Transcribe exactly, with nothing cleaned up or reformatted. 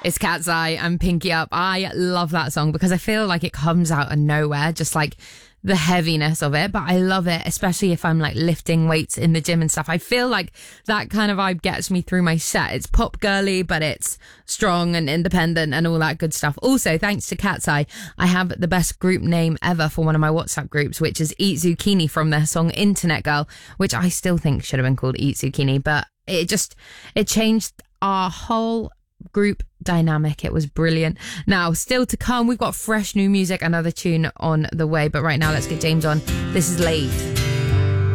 It's Cat's Eye and Pinky Up. I love that song because I feel like it comes out of nowhere, just like the heaviness of it. But I love it, especially if I'm like lifting weights in the gym and stuff. I feel like that kind of vibe gets me through my set. It's pop girly, but it's strong and independent and all that good stuff. Also, thanks to Cat's Eye, I have the best group name ever for one of my WhatsApp groups, which is Eat Zucchini from their song Internet Girl, which I still think should have been called Eat Zucchini, but it just, it changed our whole group dynamic. It was brilliant. Now, still to come, we've got fresh new music, another tune on the way, but right now let's get James on. This is Late.